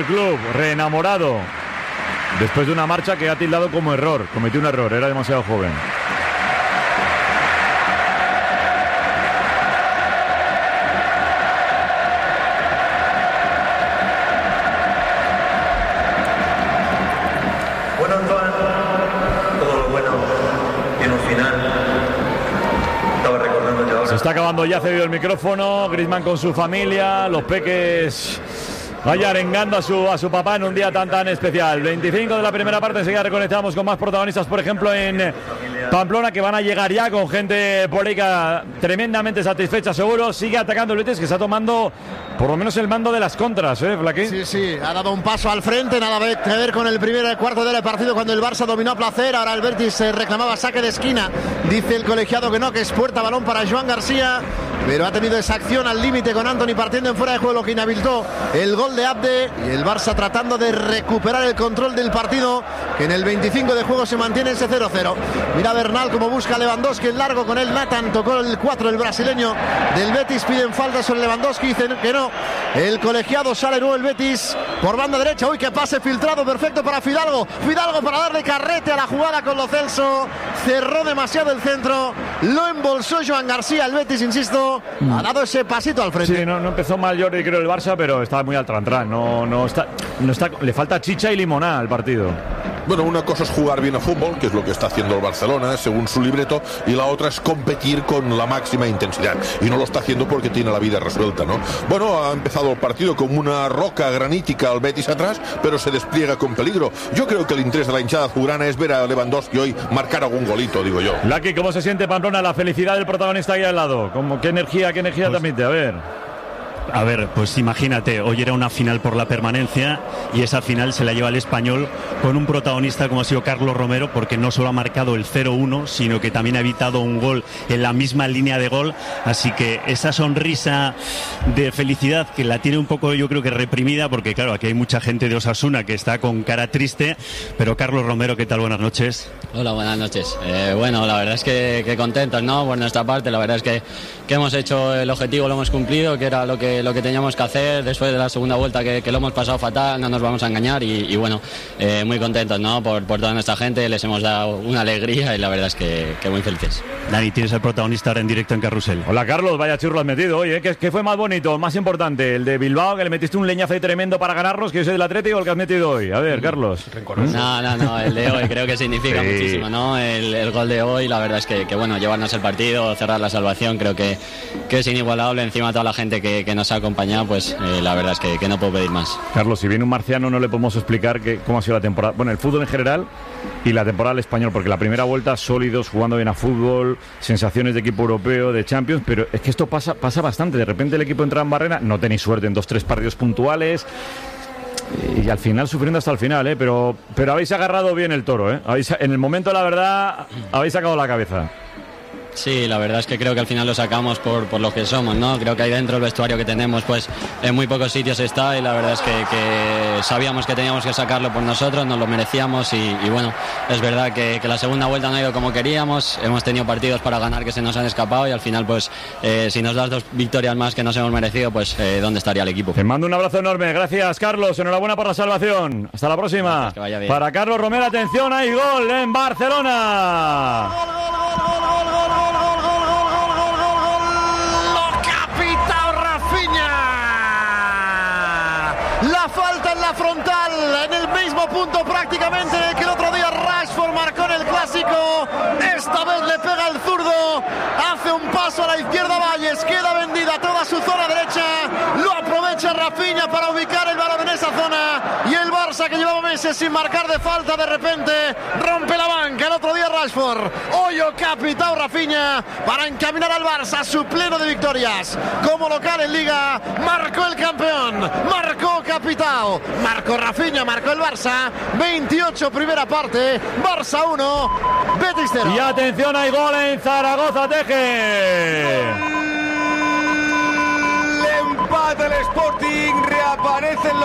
del club, reenamorado. Después de una marcha que ha tildado como error. Cometió un error, era demasiado joven. Bueno, Antoine, todo lo bueno tiene un final. Estaba recordándote ahora. Se está acabando ya, cedido el micrófono. Griezmann con su familia, los peques vaya arengando a su papá en un día tan especial. 25 de la primera parte, enseguida reconectamos con más protagonistas, por ejemplo en Pamplona, que van a llegar ya con gente política tremendamente satisfecha, seguro. Sigue atacando el Betis, que está tomando por lo menos el mando de las contras, Flaquín. Sí, ha dado un paso al frente, nada que ver con el primer cuarto del partido cuando el Barça dominó a placer. Ahora el Betis reclamaba saque de esquina, dice el colegiado que no, que es puerta, balón para Joan García, pero ha tenido esa acción al límite con Antony partiendo en fuera de juego, lo que inhabilitó el gol de Abde, y el Barça tratando de recuperar el control del partido, que en el 25 de juego se mantiene ese 0-0. Mira Bernal como busca a Lewandowski en largo con él. Nathan tocó el 4, el brasileño del Betis, piden falta sobre Lewandowski, dicen que no. El colegiado sale nuevo el Betis por banda derecha. Uy, que pase filtrado perfecto para Fidalgo. Fidalgo para darle carrete a la jugada con Lo Celso. Cerró demasiado el centro, lo embolsó Joan García. El Betis, insisto, ha dado ese pasito al frente. Sí, no empezó mal Jordi, creo, el Barça, pero está muy al trantrán. No está, le falta chicha y limonada al partido. Bueno, una cosa es jugar bien a fútbol, que es lo que está haciendo el Barcelona, según su libreto, y la otra es competir con la máxima intensidad. Y no lo está haciendo porque tiene la vida resuelta, ¿no? Bueno, ha empezado el partido como una roca granítica al Betis atrás, pero se despliega con peligro. Yo creo que el interés de la hinchada azulgrana es ver a Lewandowski hoy marcar algún golito, digo yo. Lucky, ¿cómo se siente Pamplona? La felicidad del protagonista ahí al lado. ¿Qué energía transmite? A ver, pues imagínate, hoy era una final por la permanencia y esa final se la lleva el Español con un protagonista como ha sido Carlos Romero, porque no solo ha marcado el 0-1, sino que también ha evitado un gol en la misma línea de gol, así que esa sonrisa de felicidad que la tiene un poco, yo creo que reprimida, porque claro, aquí hay mucha gente de Osasuna que está con cara triste, pero Carlos Romero, ¿qué tal? Buenas noches. Hola, buenas noches. Bueno, la verdad es que contentos, ¿no? Por nuestra parte, la verdad es que hemos hecho el objetivo, lo hemos cumplido, que era lo que teníamos que hacer después de la segunda vuelta, que lo hemos pasado fatal, no nos vamos a engañar, y bueno, muy contentos, ¿no? Por toda nuestra gente, les hemos dado una alegría y la verdad es que muy felices. Dani, tienes al protagonista ahora en directo en Carrusel. Hola Carlos, vaya churro has metido hoy, ¿eh? ¿Qué fue más bonito, más importante? ¿El de Bilbao, que le metiste un leñazo ahí tremendo para ganarnos, que yo soy del Atlético, o el que has metido hoy? A ver, Carlos. No, el de hoy creo que significa muchísimo, ¿no? El gol de hoy, la verdad es que bueno, llevarnos el partido, cerrar la salvación, creo que es inigualable. Encima toda la gente que nos ha acompañado, pues la verdad es que no puedo pedir más. Carlos, si viene un marciano no le podemos explicar cómo ha sido la temporada, bueno, el fútbol en general y la temporada del Español, porque la primera vuelta sólidos, jugando bien a fútbol, sensaciones de equipo europeo, de Champions, pero es que esto pasa bastante. De repente el equipo entra en barrena, no tenéis suerte en 2-3 partidos puntuales y al final sufriendo hasta el final, pero habéis agarrado bien el toro, en el momento, la verdad, habéis sacado la cabeza. Sí, la verdad es que creo que al final lo sacamos por lo que somos, ¿no? Creo que ahí dentro el vestuario que tenemos, pues en muy pocos sitios está, y la verdad es que sabíamos que teníamos que sacarlo por nosotros, nos lo merecíamos, y bueno, es verdad que la segunda vuelta no ha ido como queríamos, hemos tenido partidos para ganar que se nos han escapado, y al final pues si nos das 2 victorias más que nos hemos merecido, pues ¿dónde estaría el equipo? Te mando un abrazo enorme, gracias Carlos, enhorabuena por la salvación, hasta la próxima. Gracias, que vaya bien. Para Carlos Romero, atención, hay gol en Barcelona. La falta en la frontal, en el mismo punto prácticamente que el otro día Rashford marcó en el Clásico. Esta vez le pega el zurdo, hace un paso a la izquierda Valles, queda vendida toda su zona derecha, lo aprovecha Rafinha para ubicar el balón en esa zona, y el Barça, que llevaba meses sin marcar de falta, de repente rompe la banca. El otro día Rashford, hoy capitao Rafinha para encaminar al Barça a su pleno de victorias como local en Liga. Marcó el campeón, marcó capitao, marcó Rafinha, marcó el Barça. 28 primera parte, Barça 1, Betis 0. Y atención, hay gol en Zaragoza, Teje. El empate del Sporting, reaparecen los fantasmas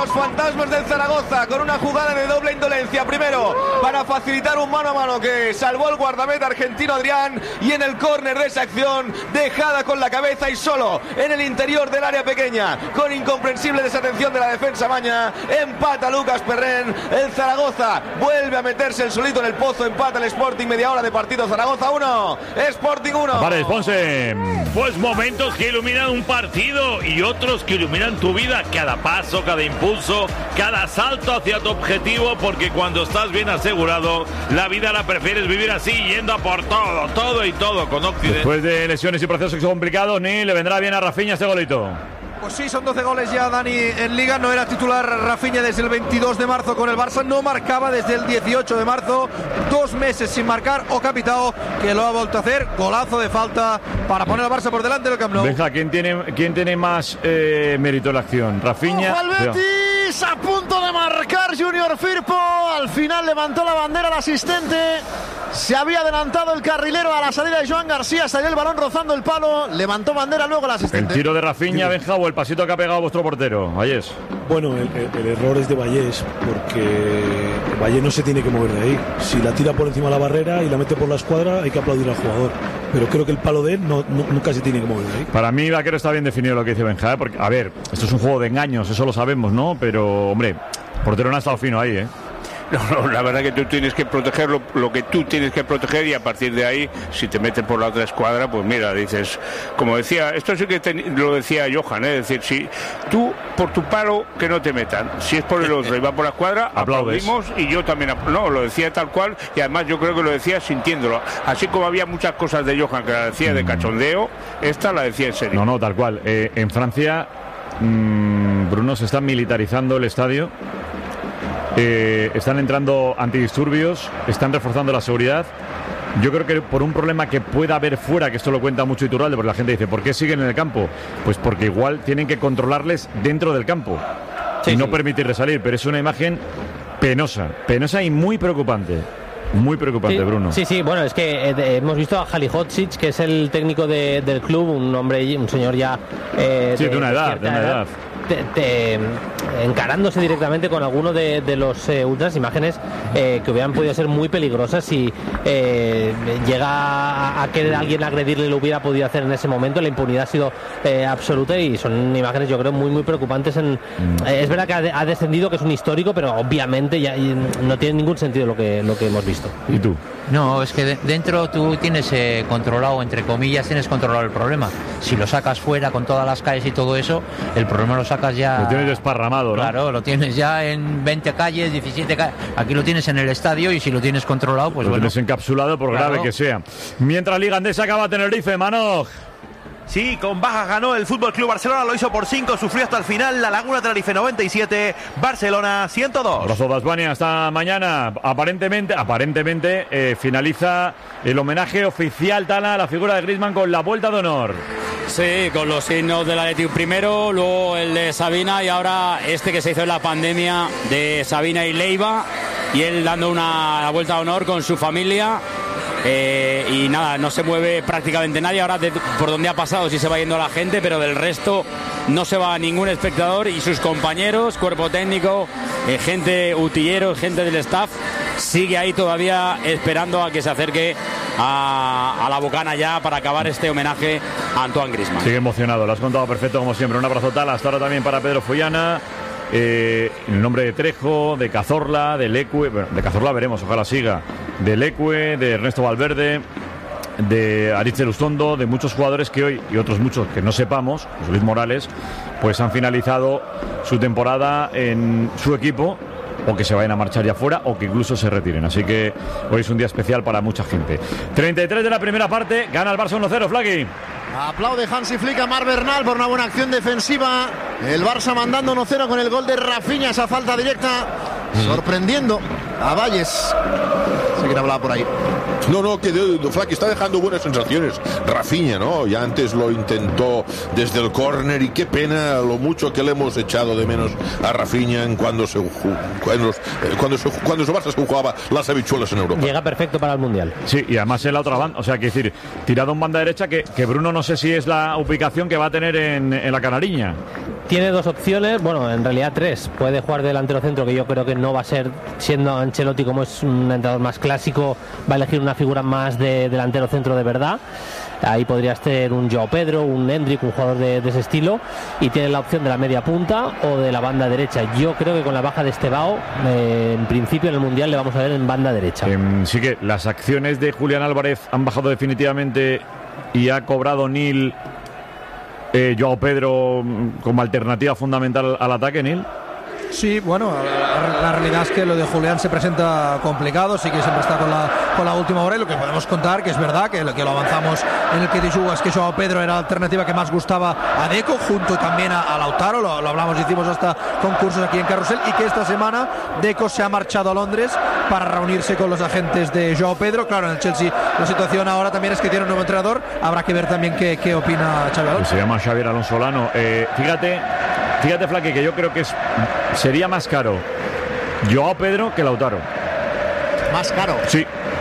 fantasmas del Zaragoza con una jugada de doble indolencia. Primero, para facilitar un mano a mano que salvó el guardameta argentino Adrián, y en el córner de esa acción, dejada con la cabeza y solo en el interior del área pequeña, con incomprensible desatención de la defensa maña, empata Lucas Perren. El Zaragoza vuelve a meterse el solito en el pozo, empata el Sporting, media hora de partido. Zaragoza 1, Sporting 1. Vale, Ponce. Pues momentos que iluminan un partido y otros que iluminan tu vida, cada paso, cada impulso, cada salto hacia tu objetivo, porque cuando estás bien asegurado, la vida la prefieres vivir así, yendo a por todo y todo con Occidente. Después de lesiones y procesos complicados, ni le vendrá bien a Rafinha este golito. Pues sí, son 12 goles ya, Dani, en Liga. No era titular Rafinha desde el 22 de marzo con el Barça. No marcaba desde el 18 de marzo. 2 meses sin marcar. O Capitao, que lo ha vuelto a hacer. Golazo de falta para poner al Barça por delante del Camp Nou. Benja, ¿quién tiene más mérito en la acción? Rafinha. ¡Ojo al Betis! A punto de marcar Junior Firpo. Al final levantó la bandera el asistente. Se había adelantado el carrilero a la salida de Joan García. Salió el balón rozando el palo. Levantó bandera luego el asistente. El tiro de Rafinha, Benja, o el pasito que ha pegado vuestro portero, Vallés. Bueno, el error es de Vallés, porque Vallés no se tiene que mover de ahí. Si la tira por encima de la barrera y la mete por la escuadra, hay que aplaudir al jugador. Pero creo que el palo de él nunca se tiene que mover de ahí. Para mí, Vaquero, está bien definido lo que dice Benja, ¿eh? Porque, a ver, esto es un juego de engaños, eso lo sabemos, ¿no? Pero, hombre, portero no ha estado fino ahí, ¿eh? No, la verdad que tú tienes que proteger lo que tú tienes que proteger, y a partir de ahí, si te meten por la otra escuadra, pues mira, dices, como decía, esto sí que lo decía Johan, es decir, si tú por tu palo que no te metan, si es por el otro y va por la escuadra, aplaudimos, y yo también, no, lo decía tal cual, y además yo creo que lo decía sintiéndolo, así como había muchas cosas de Johan que la decía de cachondeo, esta la decía en serio. No, tal cual. En Francia, Bruno, se está militarizando el estadio. Están entrando antidisturbios, están reforzando la seguridad. Yo creo que por un problema que pueda haber fuera, que esto lo cuenta mucho Iturralde, porque la gente dice, ¿por qué siguen en el campo? Pues porque igual tienen que controlarles dentro del campo y no permitirles salir, pero es una imagen penosa y muy preocupante. Muy preocupante, Bruno. Sí, bueno, es que hemos visto a Halilhodžić, que es el técnico del club, un señor ya de una edad. Encarándose directamente con alguno de los ultras, imágenes que hubieran podido ser muy peligrosas. Si llega a querer alguien agredirle, lo hubiera podido hacer en ese momento. La impunidad ha sido absoluta, y son imágenes, yo creo, muy preocupantes. Es verdad que ha descendido, que es un histórico, pero obviamente ya no tiene ningún sentido lo que hemos visto. ¿Y tú? No, es que dentro tú tienes controlado, entre comillas, tienes controlado el problema. Si lo sacas fuera con todas las calles y todo eso, el problema lo sacas ya... Lo tienes desparramado, ¿no? Claro, lo tienes ya en 20 calles, 17 calles. Aquí lo tienes en el estadio, y si lo tienes controlado, pues lo bueno. Tienes encapsulado, por grave que sea. Mientras Liga Andesa acaba Tenerife, Manoj. Sí, con bajas ganó el Fútbol Club Barcelona, lo hizo por 5, sufrió hasta el final. La Laguna Tenerife 97, Barcelona 102. Abrazo, Basbania, hasta mañana. Aparentemente finaliza el homenaje oficial, Tala, a la figura de Griezmann con la vuelta de honor. Sí, con los signos del Athletic primero, luego el de Sabina, y ahora este que se hizo en la pandemia de Sabina y Leiva, y él dando la vuelta de honor con su familia. Y nada, no se mueve prácticamente nadie. Ahora por donde ha pasado sí se va yendo la gente, pero del resto no se va ningún espectador, y sus compañeros, cuerpo técnico, gente, utilleros, gente del staff, sigue ahí todavía esperando a que se acerque a la bocana ya para acabar este homenaje a Antoine Griezmann. Sigue emocionado, lo has contado perfecto como siempre. Un abrazo, Tala, hasta ahora también para Pedro Follana. En el nombre de Trejo, de Cazorla, de Leque, bueno, de Cazorla veremos, ojalá siga, de Leque, de Ernesto Valverde, de Aritz Elustondo, de muchos jugadores que hoy, y otros muchos que no sepamos, José Luis Morales, pues han finalizado su temporada en su equipo, o que se vayan a marchar ya fuera, o que incluso se retiren. Así que hoy es un día especial para mucha gente. 33 de la primera parte, gana el Barça 1-0, Flaqui. Aplaude Hansi Flick a Marc Bernal por una buena acción defensiva. El Barça mandando 1-0 con el gol de Rafinha, esa falta directa, sorprendiendo a Valles. Sí que hablaba por ahí. No, que Flaky está dejando buenas sensaciones. Rafinha, ¿no? Ya antes lo intentó desde el córner, y qué pena lo mucho que le hemos echado de menos a Rafinha cuando su Barça se jugaba las habichuelas en Europa. Llega perfecto para el Mundial. Sí, y además en la otra banda, o sea, que decir, tirado en banda derecha, que Bruno no sé si es la ubicación que va a tener en la Canariña. tiene dos opciones, bueno, en realidad tres. Puede jugar de delantero centro, que yo creo que no va a ser, siendo Ancelotti como es un entrenador más clásico, va a elegir una figura más de delantero centro de verdad. Ahí podría ser un Joao Pedro, un Hendrik, un jugador de ese estilo, y tiene la opción de la media punta o de la banda derecha. Yo creo que con la baja de Estevao, en principio en el Mundial le vamos a ver en banda derecha. Sí que las acciones de Julián Álvarez han bajado definitivamente y ha cobrado Nil Joao Pedro como alternativa fundamental al ataque, Nil. Sí, bueno, la realidad es que lo de Julián se presenta complicado, sí que siempre está con la última hora, y lo que podemos contar, que es verdad, que lo avanzamos en el que dijo, es que Joao Pedro era la alternativa que más gustaba a Deco, junto también a Lautaro, lo hablamos, hicimos hasta concursos aquí en Carrusel, y que esta semana Deco se ha marchado a Londres para reunirse con los agentes de Joao Pedro. Claro, en el Chelsea la situación ahora también es que tiene un nuevo entrenador, habrá que ver también qué opina Xabi Alonso. Se llama Xabier Alonso Lano. Fíjate, Flaque, que yo creo que sería más caro Joao Pedro que Lautaro. ¿Más caro? Sí,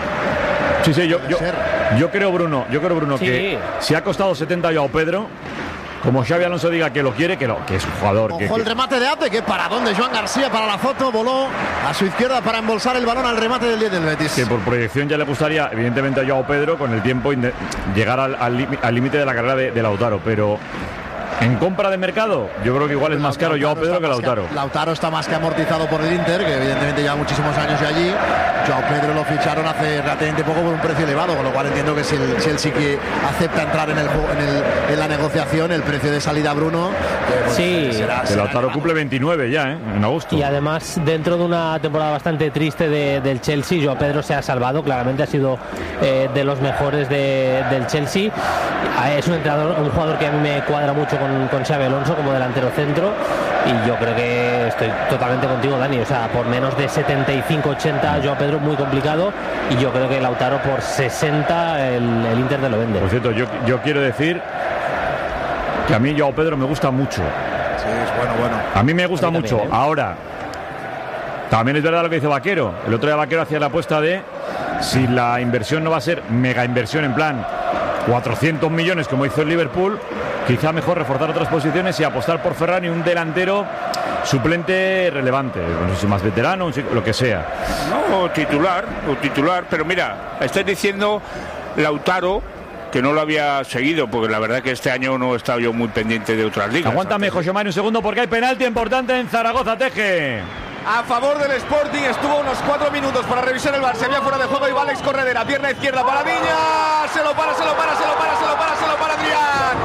yo creo, Bruno, sí, que si ha costado 70 Joao Pedro, como Xabi Alonso diga que lo quiere, que es un jugador. Ojo el remate de Ape, que paradón de Joan García para la foto, voló a su izquierda para embolsar el balón al remate del 10 del Betis. Que por proyección ya le gustaría, evidentemente, a Joao Pedro con el tiempo llegar al límite de la carrera de Lautaro, pero en compra de mercado, yo creo que igual es más caro Joao Pedro que Lautaro. Lautaro está más que amortizado por el Inter, que evidentemente lleva muchísimos años de allí. Joao Pedro lo ficharon hace relativamente poco por un precio elevado, con lo cual entiendo que si el Chelsea que acepta entrar en la negociación, el precio de salida, Bruno, sí, el Lautaro cumple 29 ya, en agosto. Y además, dentro de una temporada bastante triste del Chelsea, Joao Pedro se ha salvado, claramente ha sido de los mejores del Chelsea. Es un jugador que a mí me cuadra mucho con Xabi Alonso como delantero centro, y yo creo que estoy totalmente contigo, Dani. O sea, por menos de 75-80 Joao Pedro muy complicado, y yo creo que Lautaro por 60 el Inter te lo vende. Por cierto, yo quiero decir que a mí Joao Pedro me gusta mucho. Sí, es bueno. A mí me gusta mucho. También, Ahora, también es verdad lo que dice Vaquero. El otro día Vaquero hacía la apuesta de si la inversión no va a ser mega inversión en plan 400 millones como hizo el Liverpool, quizá mejor reforzar otras posiciones y apostar por Ferran y un delantero suplente relevante, no sé si más veterano, lo que sea. No, o titular, pero mira, estáis diciendo Lautaro, que no lo había seguido, porque la verdad que este año no he estado yo muy pendiente de otras ligas. Aguántame, José Mario, un segundo, porque hay penalti importante en Zaragoza, Teje. A favor del Sporting, estuvo unos 4 minutos para revisar el bar, se había fuera de juego y va Alex Corredera, pierna izquierda para Viña, se lo para Adrián,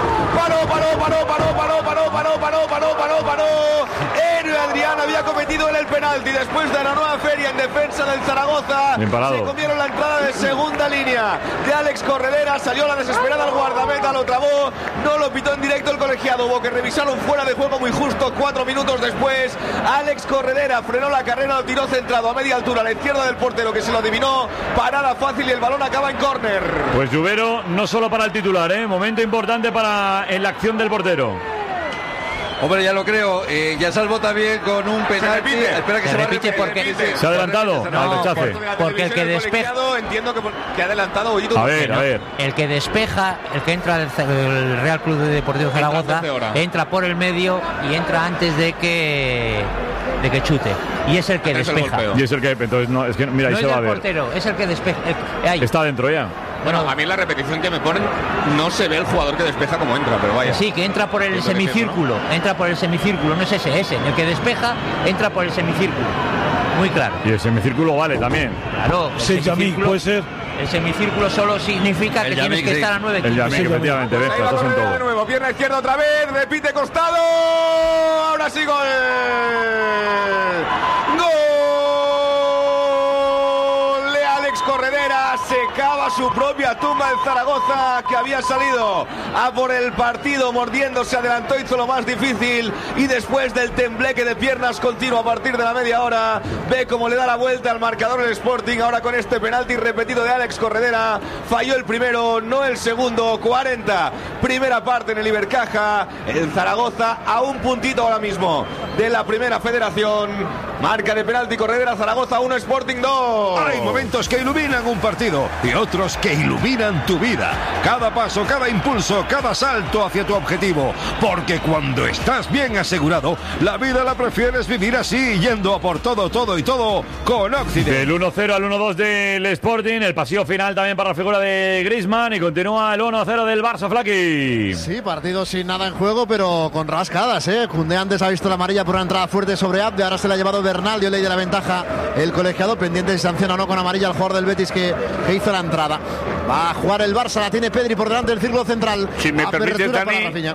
paró. Héroe Adrián había cometido el penalti después de la nueva feria en defensa del Zaragoza. Se comieron la entrada de segunda línea de Alex Corredera, salió la desesperada al guardameta, lo trabó, no lo pitó en directo el colegiado, hubo que revisarlo fuera de juego muy justo 4 minutos después. Alex Corredera frenó la carrera, lo tiró centrado a media altura a la izquierda del portero, que se lo adivinó, parada fácil y el balón acaba en córner. Pues Lluvero no solo para el titular, momento importante en la acción del portero. Hombre, ya lo creo. Ya salvó también con un penalti. Espera que se repite porque se ha adelantado al rechace. Porque el que despeja, entiendo que ha adelantado. A ver. El que despeja, el que entra el Real Club de Deportivo Zaragoza, entra por el medio y entra antes de que chute. Y es el que despeja. Y es el que, entonces no, es que mira, ahí no se va a ver. Portero, es el que despeja. Está dentro ya. Bueno, a mí en la repetición que me ponen no se ve el jugador que despeja como entra, pero vaya. Sí, que entra por el semicírculo, no es ese. El que despeja entra por el semicírculo. Muy claro. Y el semicírculo vale también. Claro. Puede ser. El semicírculo solo significa que tienes que estar a 9 equipos. El Yamik, efectivamente, ves, estás en todo. De nuevo, pierna izquierda otra vez, repite costado. Ahora sí, gol. Corredera, se cava su propia tumba el Zaragoza, que había salido a por el partido mordiendo, se adelantó, hizo lo más difícil y después del tembleque de piernas continuo a partir de la media hora, ve cómo le da la vuelta al marcador el Sporting, ahora con este penalti repetido de Alex Corredera. Falló el primero, no el segundo. 40, primera parte en el Ibercaja, el Zaragoza a un puntito ahora mismo de la Primera Federación. Marca de penalti, Corredera Zaragoza 1, Sporting 2. Hay momentos que iluminan un partido y otros que iluminan tu vida. Cada paso, cada impulso, cada salto hacia tu objetivo. Porque cuando estás bien asegurado, la vida la prefieres vivir así, yendo a por todo y todo con Occident. Del 1-0 al 1-2 del Sporting, el pasillo final también para la figura de Griezmann y continúa el 1-0 del Barça, Flaki. Sí, partido sin nada en juego, pero con rascadas, ¿eh? Koundé antes ha visto la amarilla por una entrada fuerte sobre Abde, ahora se la ha llevado Bernal, dio ley de la ventaja el colegiado, pendiente si sanciona o no con amarilla al jugador del Betis que hizo la entrada. Va a jugar el Barça, la tiene Pedri por delante del círculo central. Si me permite, Dani.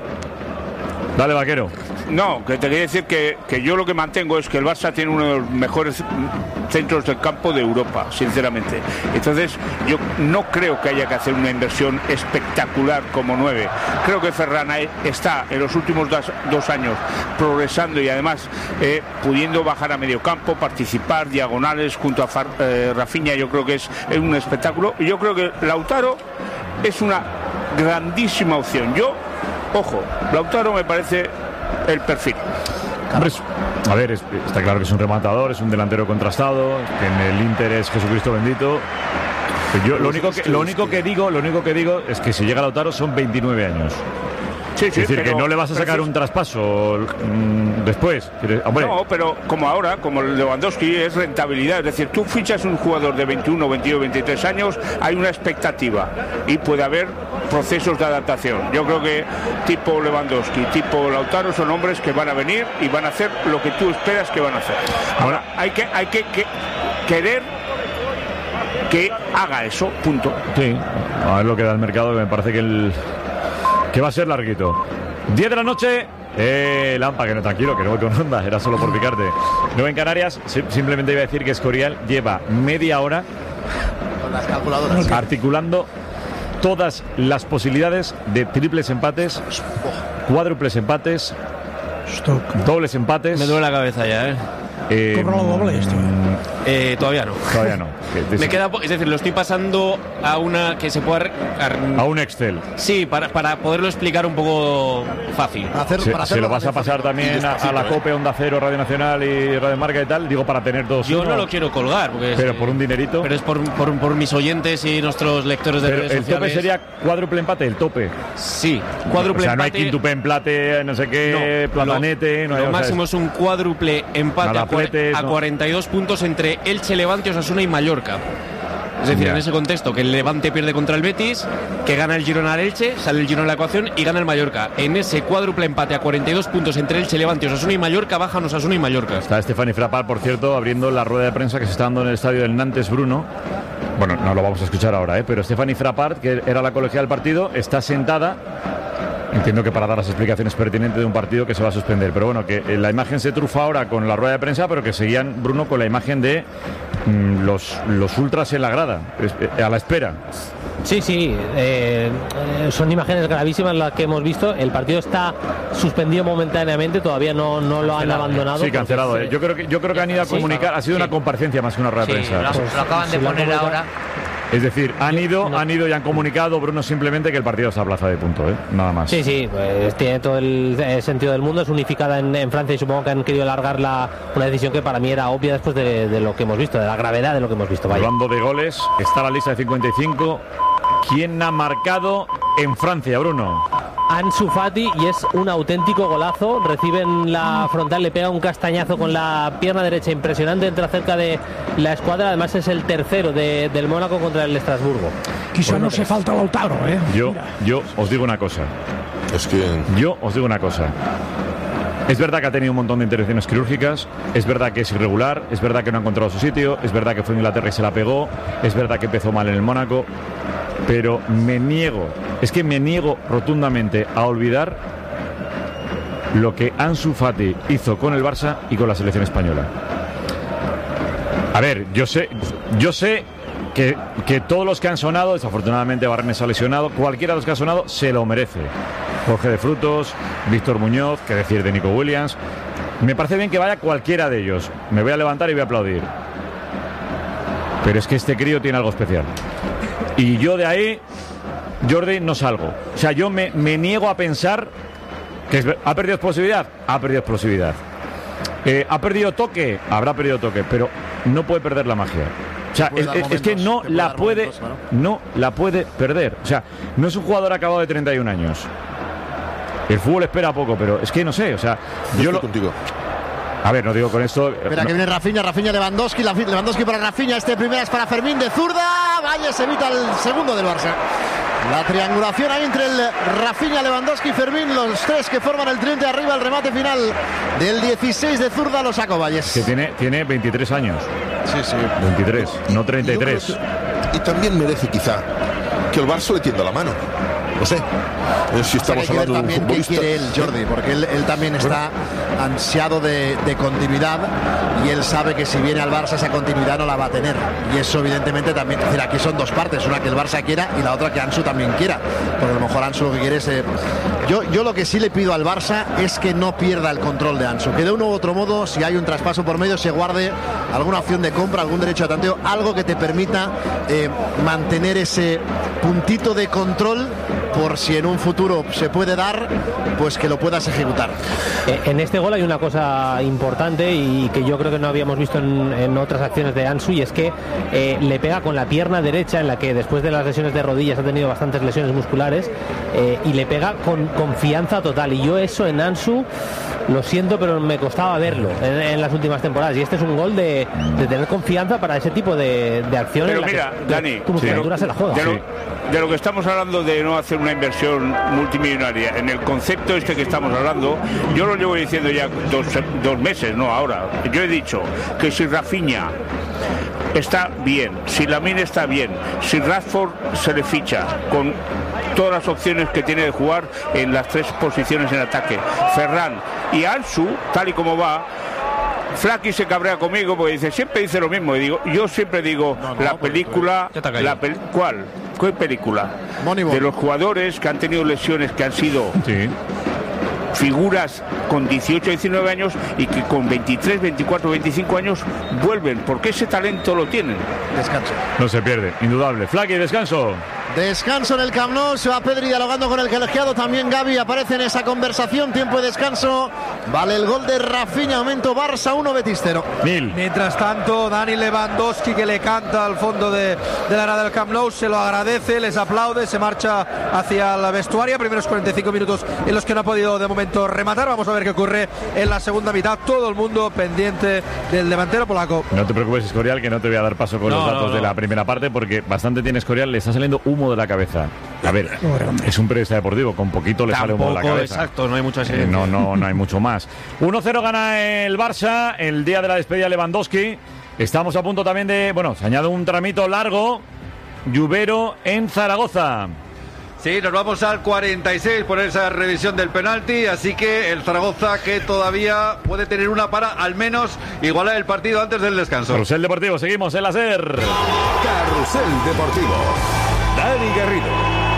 Dale, Vaquero. No, que te quería decir que yo lo que mantengo es que el Barça tiene uno de los mejores centros del campo de Europa, sinceramente. Entonces, yo no creo que haya que hacer una inversión espectacular como 9. Creo que Ferran está en los últimos 2 años progresando y además pudiendo bajar a medio campo, participar, diagonales junto a Rafinha. Yo creo que es un espectáculo. Y yo creo que Lautaro es una grandísima opción. Ojo, Lautaro me parece el perfil. A ver, está claro que es un rematador, es un delantero contrastado, que en el Inter es Jesucristo bendito. Yo lo único que digo es que si llega Lautaro son 29 años. Sí, es decir, que no le vas a sacar un traspaso después. Hombre. No, pero como ahora, como el Lewandowski, es rentabilidad. Es decir, tú fichas un jugador de 21, 22, 23 años, hay una expectativa y puede haber procesos de adaptación. Yo creo que tipo Lewandowski, tipo Lautaro son hombres que van a venir y van a hacer lo que tú esperas que van a hacer. Ahora, hay que querer que haga eso, punto. Sí, a ver lo que da el mercado, que me parece que va a ser larguito. 10 de la noche. Lampa, que no, tranquilo, que no voy con onda, era solo por picarte. 9 en Canarias. Simplemente iba a decir que Escorial lleva media hora con las calculadoras articulando todas las posibilidades de triples empates, cuádruples empates, dobles empates. Me duele la cabeza ya, ¿Cobra lo doble esto? Todavía no. Todavía no. Me queda, es decir, lo estoy pasando a una que se pueda... A un Excel. Sí, para poderlo explicar un poco fácil. Se lo vas a pasar también a la COPE, Onda Cero, Radio Nacional y Radio Marca y tal, digo, para tener dos. Yo no lo quiero colgar. Pero por un dinerito. Pero es por mis oyentes y nuestros lectores de redes sociales. ¿El tope sería cuádruple empate? ¿El tope? Sí, cuádruple empate. O sea, no hay quintuple empate, no sé qué, platanete. Lo máximo es un cuádruple empate a 42 puntos entre Elche, Levante, Osasuna y Mallorca. Es decir, en ese contexto, que el Levante pierde contra el Betis, que gana el Girona al Elche, sale el Girona de la ecuación y gana el Mallorca. En ese cuádruple empate a 42 puntos entre Elche, Levante, Osasuna y Mallorca, bajan Osasuna y Mallorca. Está Stefani Frappart, por cierto, abriendo la rueda de prensa que se está dando en el estadio del Nantes Bruno. Bueno, no lo vamos a escuchar ahora, pero Stefani Frappart, que era la colegiada del partido, está sentada. Entiendo que para dar las explicaciones pertinentes de un partido que se va a suspender. Pero bueno, que la imagen se trufa ahora con la rueda de prensa, pero que seguían, Bruno, con la imagen de los ultras en la grada, a la espera. Sí, son imágenes gravísimas las que hemos visto. El partido está suspendido momentáneamente, todavía no lo han abandonado. Sí, cancelado. Yo creo que han ido a comunicar, ha sido una comparecencia más que una rueda de prensa. Lo acaban de poner ahora. Es decir, han ido y han comunicado, Bruno, simplemente que el partido se aplaza de punto, nada más. Sí, pues tiene todo el sentido del mundo, es unificada en Francia y supongo que han querido alargar una decisión que para mí era obvia después de lo que hemos visto, de la gravedad de lo que hemos visto. Hablando de goles, está la lista de 55. ¿Quién ha marcado en Francia, Bruno? Ansu Fati, y es un auténtico golazo. Recibe en la frontal, le pega un castañazo con la pierna derecha impresionante, entra cerca de la escuadra. Además es el tercero del Mónaco contra el Estrasburgo. Quizá no se falta Lautaro, Yo os digo una cosa. Es verdad que ha tenido un montón de intervenciones quirúrgicas, es verdad que es irregular, es verdad que no ha encontrado su sitio, es verdad que fue en Inglaterra y se la pegó, es verdad que empezó mal en el Mónaco, pero me niego rotundamente a olvidar lo que Ansu Fati hizo con el Barça y con la selección española. A ver, yo sé que todos los que han sonado, desafortunadamente Barnes ha lesionado, cualquiera de los que ha sonado se lo merece. Jorge de Frutos, Víctor Muñoz, qué decir de Nico Williams. Me parece bien que vaya cualquiera de ellos. Me voy a levantar y voy a aplaudir. Pero es que este crío tiene algo especial. Y yo de ahí, Jordi, no salgo. O sea, yo me niego a pensar que ha perdido explosividad. Ha perdido explosividad. ¿Ha perdido toque? Habrá perdido toque, pero no puede perder la magia. O sea, es que no la puede perder. O sea, no es un jugador acabado de 31 años. El fútbol espera poco, pero es que no sé, o sea, yo lo contigo. A ver, no digo con esto. Espera que viene Rafinha, Lewandowski para Rafinha, primera es para Fermín de zurda. Valles evita el segundo del Barça. La triangulación ahí entre el Rafinha, Lewandowski y Fermín, los tres que forman el tridente arriba, el remate final del 16 de zurda lo sacó Valles. Que tiene 23 años. Sí. 23, no 33. Y también merece quizá que el Barça le tienda la mano. No sé. Si estamos hablando de un futbolista. ¿Qué quiere él, Jordi? Porque él también está ansiado de continuidad y él sabe que si viene al Barça esa continuidad no la va a tener. Y eso evidentemente también, es decir, aquí son dos partes, una que el Barça quiera y la otra que Ansu también quiera. Porque a lo mejor Ansu lo que quiere es... Yo lo que sí le pido al Barça es que no pierda el control de Ansu. Que de uno u otro modo, si hay un traspaso por medio, se guarde alguna opción de compra, algún derecho de tanteo, algo que te permita mantener ese puntito de control por si en un futuro se puede dar, pues que lo puedas ejecutar. En este gol hay una cosa importante y que yo creo que no habíamos visto en otras acciones de Ansu, y es que le pega con la pierna derecha, en la que después de las lesiones de rodillas ha tenido bastantes lesiones musculares, y le pega con confianza total, y yo eso en Ansu lo siento, pero me costaba verlo en las últimas temporadas, y este es un gol de tener confianza para ese tipo de acciones. Pero mira, Dani, tu musculatura se la juega. De lo que estamos hablando de no hacer una inversión multimillonaria, en el concepto que estamos hablando, yo lo llevo diciendo ya dos meses, no ahora. Yo he dicho que si Rafinha está bien, si Lamine está bien, si Rashford se le ficha con todas las opciones que tiene de jugar en las tres posiciones en ataque, Ferran y Ansu, tal y como va, Flaky se cabrea conmigo porque siempre dice lo mismo, y digo, yo siempre digo, la película, ¿cuál? ¿Qué película? Moneyball. De los jugadores que han tenido lesiones, que han sido figuras con 18, 19 años y que con 23, 24, 25 años vuelven, porque ese talento lo tienen. Descanso. No se pierde, indudable. Flaky, descanso. Descanso en el Camp Nou, se va Pedri dialogando con el colegiado, también Gavi aparece en esa conversación, tiempo de descanso, vale el gol de Rafinha, momento Barça 1, Betis 0. Mientras tanto, Dani Lewandowski, que le canta al fondo de la área del Camp Nou, se lo agradece, les aplaude, se marcha hacia la vestuaria, primeros 45 minutos en los que no ha podido de momento rematar, vamos a ver qué ocurre en la segunda mitad, todo el mundo pendiente del delantero polaco. No te preocupes, Escorial, que no te voy a dar paso con los datos de la primera parte, porque bastante tiene Escorial, le está saliendo humo de la cabeza. A ver, es un periodista deportivo, con poquito le sale humo de la cabeza. Exacto, no hay mucha no hay mucho más. 1-0 gana el Barça, el día de la despedida de Lewandowski. Estamos a punto también de, se añade un tramito largo, Lluvero en Zaragoza. Sí, nos vamos al 46 por esa revisión del penalti, así que el Zaragoza, que todavía puede tener una para al menos igualar el partido antes del descanso. Carrusel Deportivo, seguimos en la SER. Carrusel Deportivo. Dani Garrido.